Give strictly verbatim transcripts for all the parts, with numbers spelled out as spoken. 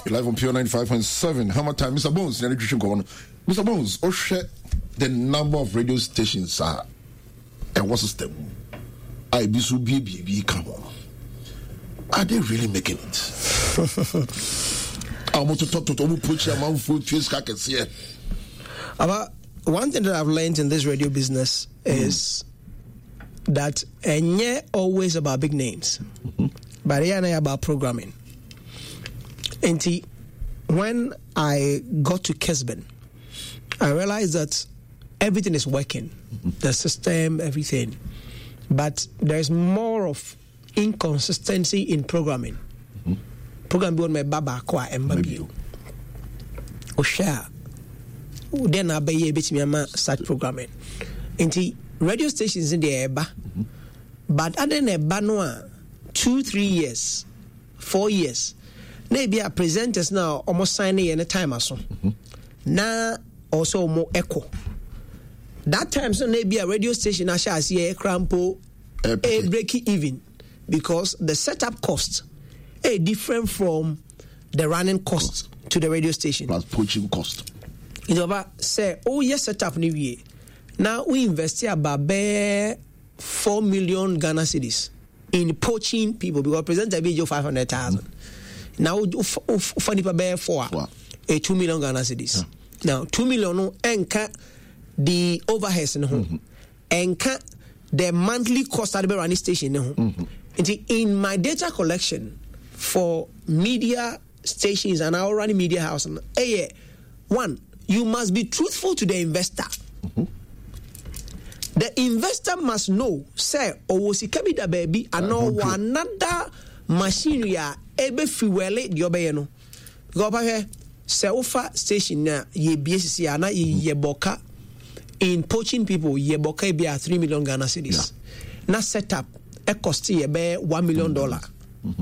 live on Pure ninety-five point seven. Hammer time, Mister Bones. Mister Bones, oh share the number of radio stations are and what system? I be so be be come on. Are they really making it? I want to talk to Tomu Puchi among food twist cackets here. About one thing that I've learned in this radio business is mm. that and yeah, always about big names, mm-hmm. but yeah, about programming. And when I got to Kesben, I realized that everything is working, mm-hmm. the system, everything, but there's more of inconsistency in programming. Mm-hmm. Program beyond my baba kwa embabio. Osha. Then I be able to start programming. Inti radio stations in the eba, mm-hmm. but other than eba no two, three years, four years. Maybe our presenters now almost signing any time or so. Mm-hmm. Now also more echo. That time so maybe a radio station I shall see a crampo a breaking even because the setup cost a different from the running cost to the radio station. Plus poaching cost. You know about say oh yes setup new year. Now we invest about four million Ghana cedis in poaching people because presenter be five hundred thousand. Mm-hmm. Now funny pa four a two million Ghana cedis. Yeah. Now two million no enka the overheads no mm-hmm. enka the monthly cost at the running station no. Mm-hmm. In my data collection for media stations and our running media house, eh, one, you must be truthful to the investor. Mm-hmm. The investor must know, say, or was it kabida baby, and no another machinery ebe fuele the obeyeno. Go back here, say, offer station na ye B S C ana ye boka in poaching people ye boka be a three million Ghana cedis. Yeah. Na set up a cost ye be one million dollar. Mm-hmm.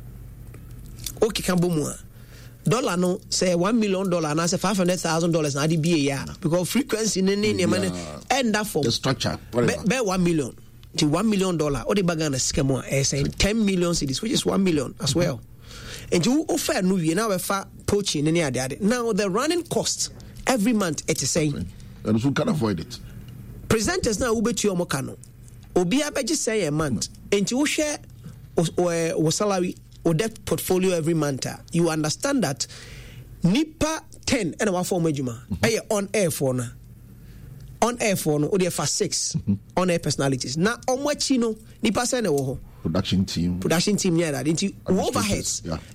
Okay, Kambumua. Dollar no say one million dollar and I say five hundred thousand dollars na di be a year because frequency in any money end up for the structure be, be one million to one million dollar or the bagana scam is saying ten million cities which is one million as well. Mm-hmm. And you offer no you now we fa poaching any other now the running cost every month it is saying and who can avoid it. Presenters now ube to your mokano obi abeji say a month and you share or salary or that portfolio every month, you understand that nipa ten and one form ejuma mm on air for na on air for no or there for six mm-hmm. on air personalities na on what you know nipa say na wo production team production team yeah that into overheads yeah.